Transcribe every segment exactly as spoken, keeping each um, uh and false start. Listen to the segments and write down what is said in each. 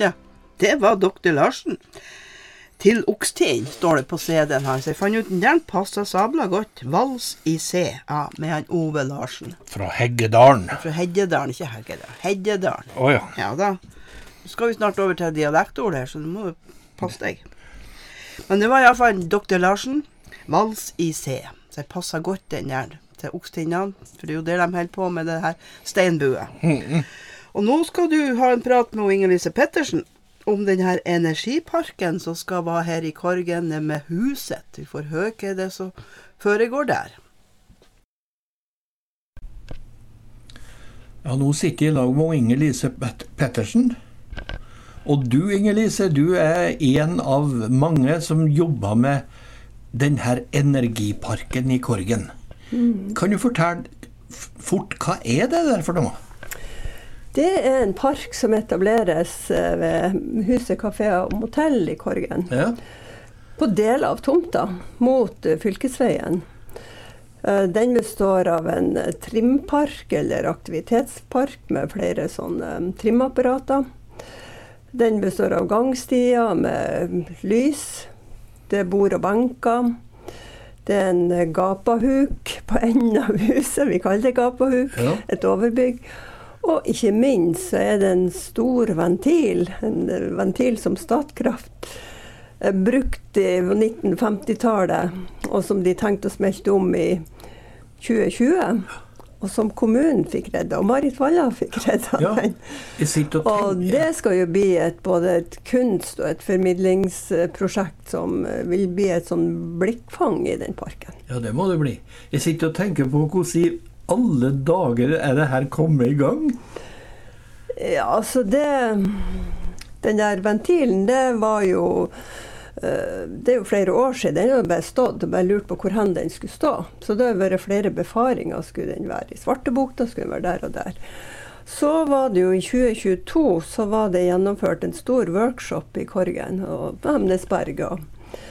Tja, det var doktor Larsen. Til Okstein står det på C D-en her, så jeg fant ut den der passet sabla godt. Vals i C, ja, med han Ove Larsen. Fra Heggedalen. Fra Heggedalen, ikke Heggedalen. Heggedalen. Åja. Oh, ja da. Nå skal vi snart over til dialektord her, så du må passe deg. Men det var i hvert fall doktor Larsen, Vals i C. Så jeg passet godt den der til Oksteinene, for det er jo det de holder på med det her steinbue. Mm-hmm. Og nå skal du ha en prat med Inger-Lise Pettersen om den her energiparken som skal være her i Korgen med huset. Vi får høre hva det så foregår der. Ja, nå sitter jeg i lag med Inger-Lise Pettersen. Og du, Inger-Lise, du er en av mange som jobber med den her energiparken i Korgen. Mm. Kan du fortelle fort, hva er det der for noe? Det er en park som etableres ved Huset Café og Motell i Korgen. Ja. På del av tomta mot fylkesveien. Den består av en trimpark eller aktivitetspark med flere sånne trimapparater. Den består av gangstier med lys. Det er bord og benker. Det er en gapahuk på enden av huset. Vi kaller det gapahuk. Ja. Et overbygg. Og ikke minst så er det en stor ventil, en ventil som Statkraft brukte i nitten femti-tallet, og som de tenkte å smelte om i tjue tjue, og som kommunen fikk redda, og Marit Valla fikk redda ja, den. Og, og det skal jo bli et, både et kunst- og et formidlingsprosjekt som vil bli et sånn blikkfang i den parken. Ja, det må det bli. Jeg sitter og tenker på hvordan alle dager er det her kommet i gang? Ja, altså det... Den der ventilen, det var jo... Det er jo flere år siden. Den har bare stått og bare lurt på hvor hen den skulle stå. Så det har vært flere befaringer. Skulle den være i Svartebukta, skulle den være der og der. Så var det jo i tjue tjueto, så var det gjennomført en stor workshop i Korgen og Hemnesberg og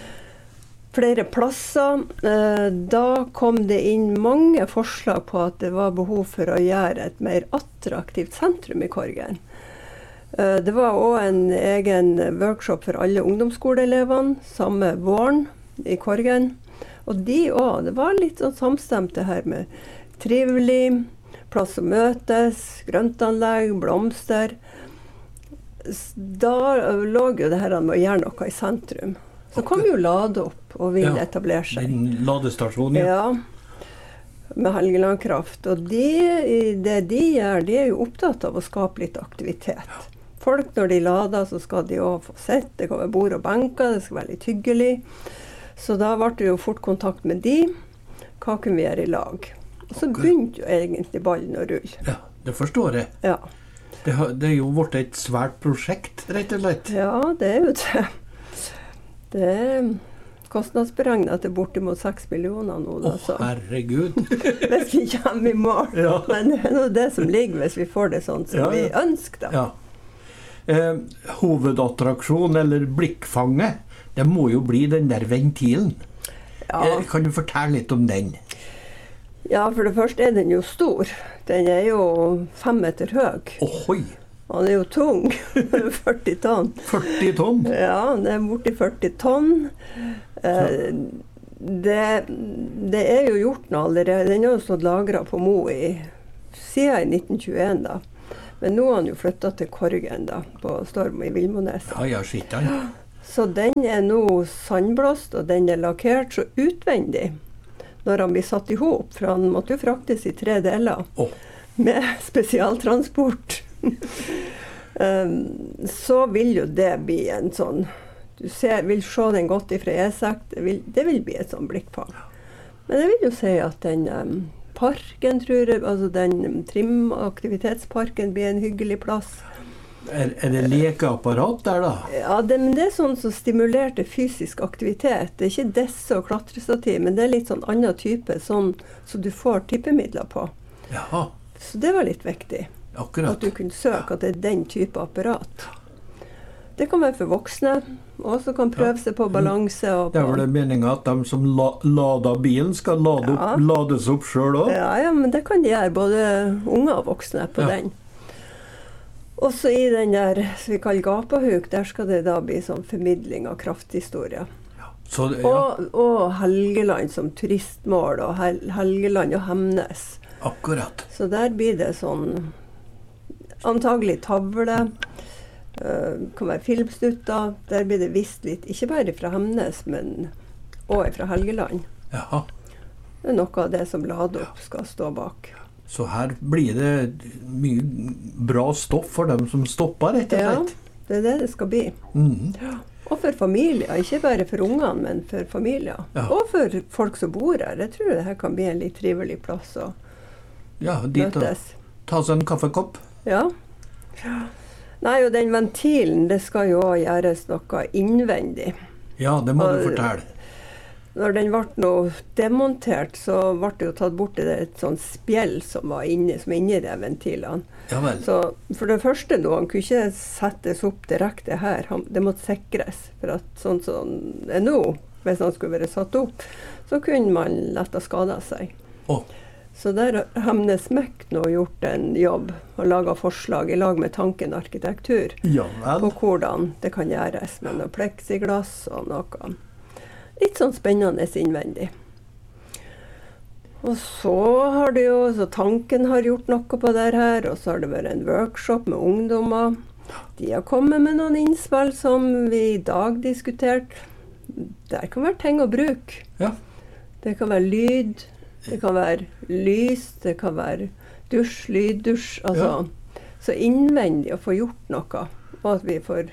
flere plasser. Da kom det inn mange forslag på at det var behov for å gjøre et mer attraktivt sentrum i Korgen. Det var også en egen workshop for alle ungdomsskoleelevene, samme våren i Korgen. Og de også, det var litt sånn samstemt det her med trivelig, plass å møtes, grøntanlegg, blomster. Da lå jo det her med å gjøre noe i sentrum. Så kom jo Lade opp og vil ja, etablere seg. Den ladestasjonen, ja. Ja, med Helgeland Kraft. Og de, det de gjør, de er jo opptatt av å skape litt aktivitet. Ja. Folk, når de lader, så skal de også få sett. Det kan være bord og benker, det skal være litt hyggelig. Så da ble det jo fort kontakt med de. Hva kunne vi gjøre i lag? Og så begynte jo egentlig ballen å rulle. Ja, det forstår jeg. Ja. Det, har, det er jo vært et svært prosjekt, rett og slett. Ja, det er jo det. Det er kostnadsberegnet til bortimot seks millioner nå. Å, oh, herregud! Hvis vi kommer i mål. Ja. Men det er noe det som ligger hvis vi får det sånn som ja, ja. vi ønsker. Da. Ja. Eh, hovedattraksjon, eller blikkfanget, det må jo bli den der ventilen. Ja. Eh, kan du fortelle litt om den? Ja, for det første er den jo stor. Den er jo fem meter høy. Ohoi! Han er jo tung, førti tonn. førti tonn? Ja, det er borti førti tonn. Eh, det, det er jo gjort nå allerede. Den er jo stått lagret på Mo i, siden i nitten tjueen da. Men nå har han jo flyttet til Korgen da, på Storm i Vilmonesa. Ja, ja, skitt han. Så den er nå sandblåst, og den er lakkert så utvendig. Når han blir satt ihop, for han måtte jo fraktes i tre deler. Oh. Med spesialtransport. um, så vil jo det bli en sånn du ser, vil se den godt ifra E seks, det vil, det vil bli et sånn blikkfang. Men jeg vil jo si at den um, parken, tror jeg, altså den trimaktivitetsparken blir en hyggelig plass. Er, er det lekeapparat der da? Ja, det, men det er sånn som stimulerer til fysisk aktivitet. Det er ikke desse og klatrestativ, men det er litt sånn annen type, sånn så du får tippemidler på. Jaha. Så det var litt viktig. Akkurat. At du kunne søke at det er den type apparat. Det kan være for voksne, og så kan prøve seg på balanse. Og på. Det er vel det meningen at de som la, lader bilen skal lade opp, ja. lades opp selv også? Ja, ja, men det kan de gjøre, både unge og voksne på ja. den. Også i den der, som vi kaller Gapahuk, der skal det da bli sånn formidling av krafthistorie. Ja. Så, ja. og, og Helgeland som turistmål, og Hel Helgeland og Hemnes. Akkurat. Så der blir det sånn antagelig tavle, uh, kan være filmstutter. Der blir det vist litt, ikke bare fra Hemnes, men også fra Helgeland. Jaha. Det er noe av det som Ladopp skal stå bak. Så her blir det mye bra stoff for dem som stopper, rett og slett. Ja, det er det det skal bli. Mm. Ja. Og for familier, ikke bare for ungene, men for familier. Ja. Og for folk som bor her. Jeg tror det her kan bli en litt trivelig plass å Ja, dit og møtes. ta seg en kaffekopp. Ja. Nei, og den ventilen, det skal jo også gjøres noe innvendig. Ja, det må Og du fortelle. Når den ble nå demontert, så ble det jo tatt bort det der et sånt spjell som var inni, som er inni de ventilene. Ja vel. Så for det første nå, han kunne ikke settes opp direkte her. Han, det måtte sikres. For at sånn som det er nå, hvis han skulle vært satt opp, så kunne man lett ha skadet seg. Åh. Så der har Hemnes Mek nå gjort en jobb og laget forslag i lag med Tanken arkitektur Ja på vel. hvordan det kan gjøres med noe pleksiglass og noe litt sånn spennende innvendig. Og så har det jo, så Tanken har gjort noe på det her, og så har det vært en workshop med ungdommer. De har kommet med noen innspill som vi i dag diskuterte. Der kan være ting å bruke. Ja. Det kan være lyd, det kan være lys, det kan være dusj, lyddusj, altså. Så innvendig å få gjort noe, og at vi får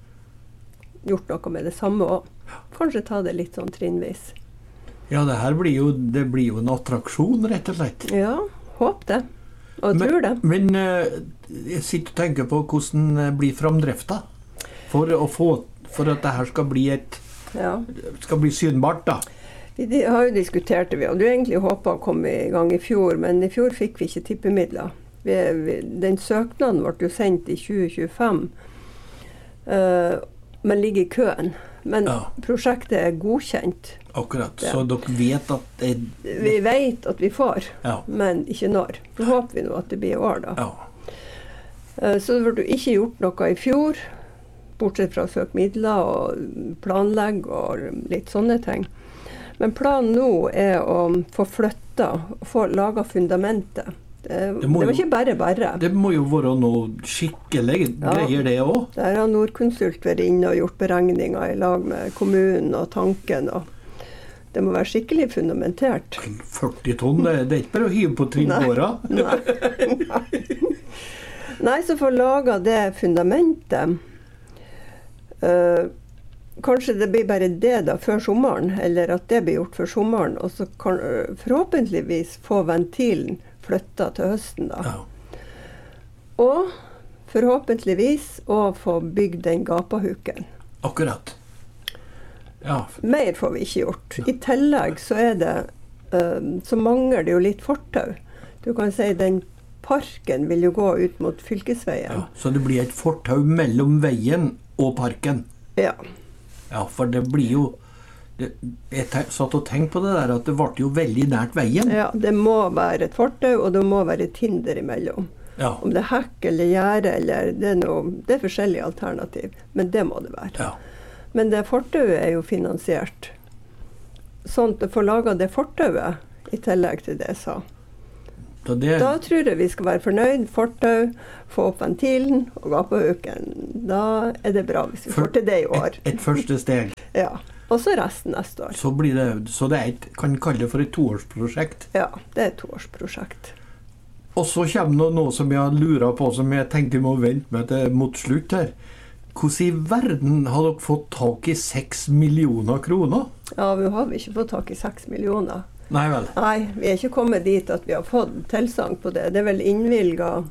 gjort noe med det samme også. Kanskje ta det litt sånn trinnvis. Ja, det her blir jo, det blir jo en attraksjon, rett og slett. Ja, håp det. Og tror det. Men, men eh, jeg sitter og tenker på hvordan det blir framdrifta for å få, for at det her skal bli et, Ja. skal bli synbart da. Vi de har jo diskutert det, vi hadde jo egentlig håpet å komme i gang i fjor, men i fjor fikk vi ikke tippemidler. Vi, vi, den søknaden ble jo sendt i tjue tjuefem, uh, men ligger i køen. Men Ja. prosjektet er godkjent. Akkurat, Ja. så dere vet at det, Vi vet at vi får, ja, men ikke når. Så håper vi nå at det blir i år da. ja, Uh, så det ble jo ikke gjort noe i fjor, bortsett fra å søke midler og planlegge og litt sånne ting. Men planen nå er å få flytta og få laget fundamentet. Det, det, Det må var jo- ikke bare bare. det må jo være noe skikkelig Ja. greier det også. Der har Nordkonsult vært inne og gjort beregninger i lag med kommunen og Tanken. Og det må være skikkelig fundamentert. førti tonn, det, det er ikke bare å hive på trinnbåra. Nei. Nei. Nei, så få laga det fundamentet. Uh, kanskje det blir bare det da før sommeren, eller at det blir gjort før sommeren, og så kan uh, forhåpentligvis få ventilen flytta til høsten da. Ja. Og forhåpentligvis å få bygd den gapahuken. Akkurat. Ja, Mer får vi ikke gjort. I tillegg så er det, uh, så mangler det jo litt fortau. Du kan si den parken vil jo gå ut mot fylkesveien. ja. Så det blir et fortau mellom veien og parken. Ja. Ja, for det blir jo det, Jeg te- satt og tenkte på det der at det ble jo veldig nært veien. Ja, det må være et fortau, og det må være et hinder imellom. Ja, Om det er hekk eller gjerde, eller det er, noe, det er forskjellige alternativ, men det må det være. ja. Men det fortauet er jo finansiert. Sånn at å få laga det fortauet, i tillegg til det jeg sa. Så det, Da tror jeg vi skal være fornøyd. Fortau, få opp ventilen og gapahuken. Da er det bra hvis vi For- får til det i år. et, et første steg. Ja. Og så resten neste år. Så, blir det, så det er et, kan kalle det for et toårsprosjekt. Ja, det er et toårsprosjekt. Og så kommer det noe som jeg har luret på, som jeg tenkte jeg må vente med til mot slutt her. Hvordan i verden har dere fått tak i seks millioner kroner? Ja, nå har vi ikke fått tak i seks millioner. Nei vel. Nei, vi er ikke kommet dit at vi har fått tilsagn på det. Det er vel innvilga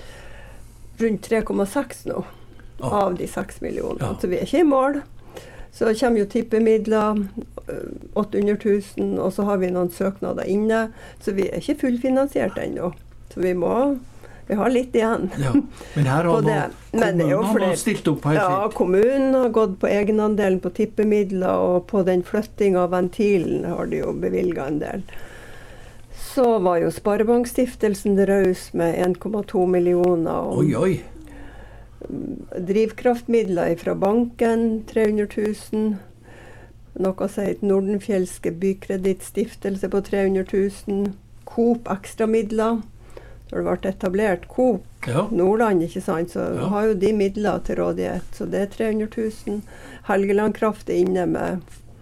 rundt tre komma seks nå Ja. av de seks millionene. Ja. Så vi er ikke i mål. Så kommer jo tippemidler, øh, åttehundre tusen, og så har vi noen søknader inne. Så vi er ikke fullfinansiert ennå. Så vi må Vi har litt igjen. Ja. Men her På har det. nå Men det er jo kommunen har nå flere- stilt opp her. Ja, sitt. kommunen har gått på egenandelen på tippemidler, og på den flytting av ventilen har de jo bevilga en del. Så var jo Sparebankstiftelsen raus med en komma to millioner. Og Oi, oi. Drivkraftmidler fra banken, tre hundre tusen. Noe som heter Nordenfjelske Bykredittstiftelse på tre hundre tusen. Coop ekstramidler. Når det ble etablert Coop Ja. Nordland, ikke sant, så Ja. har jo de midler til rådighet. Så det er tre hundre tusen. Helgeland Kraft er inne med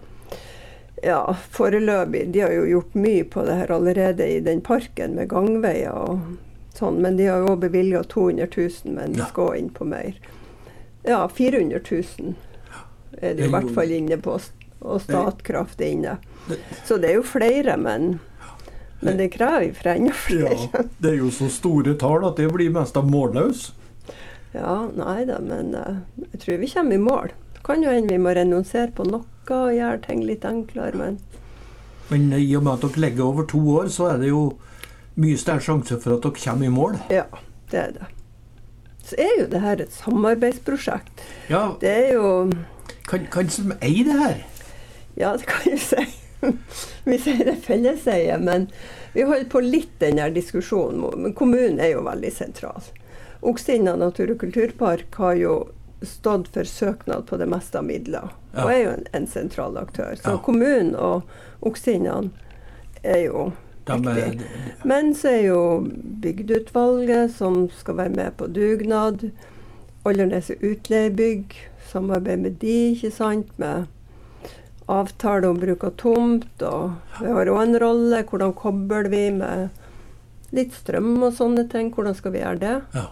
ja, foreløpig. De har jo gjort mye på det her allerede i den parken med gangveier og sånn, men de har jo bevilget to hundre tusen, men Ja. skal inn på mer. Ja, fire hundre tusen er det Det er i hvert jo- fall inne på, og Statkraft er inne. Det- Så det er jo flere, men, men det krever fra enda flere. Ja, det er jo så store tall at det blir mest av målløs. Ja, nei da, men uh, jeg tror vi kommer i mål. Det kan jo hende vi må renonsere på noe og gjøre ting litt enklere, men Men i og med at dere legger over to år, så er det jo mye større sjanse for at dere kommer i mål. ja, det er det. Så er jo det her et samarbeidsprosjekt. Ja, Det er jo kan, kan som eier det her? Ja, det kan jeg si. Vi sier det felleseie, men vi holder på litt den her diskusjonen. Men kommunen er jo veldig sentral. Oksinna natur- og kulturpark har jo stått for søknad på det meste av midler, Ja. og er jo en, en sentral aktør. Så Ja. kommunen og Oksinna er jo De er- viktig. Men så er jo bygdeutvalget som skal være med på dugnad. Olderneset utleiebygg, samarbeid med de, ikke sant, med avtale om bruk av tomt, og vi har også en rolle. Hvordan kobler vi med litt strøm og sånne ting? Hvordan skal vi gjøre det? Ja.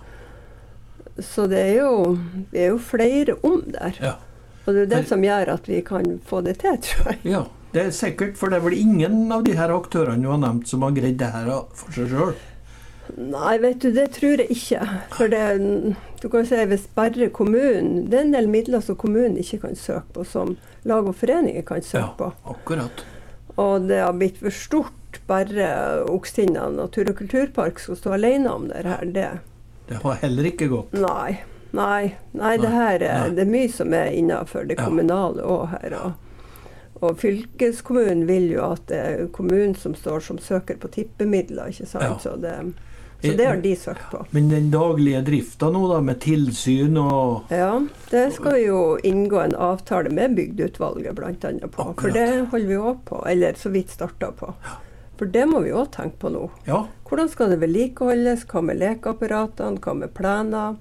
Så det er jo, vi er jo flere om der. Ja. Og det er jo det For- som gjør at vi kan få det til, tror jeg. ja, det er sikkert, for det er vel ingen av de her aktørene du har nevnt som har greid det her for seg sjøl. Nei, vet du, det tror jeg ikke. For det, du kan si hvis bare kommunen, det er en del midler som kommunen ikke kan søke på, som lag og foreninger kan søke Ja, på. akkurat. Og det har blitt for stort bare Oksinna natur- og kulturpark skal stå alene om det her. Det. Det har heller ikke gått. Nei, nei, nei, det her er, Nei. det er mye som er innenfor det Ja. kommunale òg her. Og, og fylkeskommunen vil jo at det er kommunen som står som søker på tippemidler, ikke sant. Ja. Så, det, så det har de søkt på. Men den daglige drifta nå, da, med tilsyn og Ja, det skal vi jo inngå en avtale med bygdeutvalget blant annet på. For Akkurat. det holder vi òg på, eller så vidt starta på. For det må vi òg tenke på nå. Ja. Hvordan skal det vedlikeholdes? Hva med lekeapparatene? Hva med plener?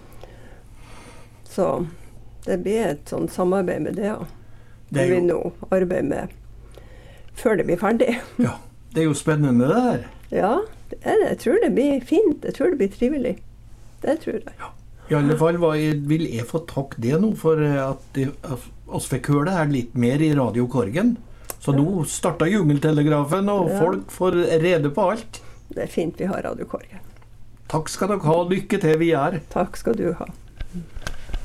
Så det blir et sånn samarbeid med det òg. Det er Det vi jo, nå arbeider med før det blir ferdig. ja, det er jo spennende, det her. Ja, det er det. Jeg tror det blir fint. Jeg tror det blir trivelig. Det tror jeg. I alle fall var jeg, vil jeg få takke det nå for at de- at oss fikk høre det her litt mer i Radio Korgen. Så nå starta jungeltelegrafen, og Ja. folk får rede på alt. Det er fint vi har Radio Korgen. Takk skal dere ha. Lykke til videre. Takk skal du ha.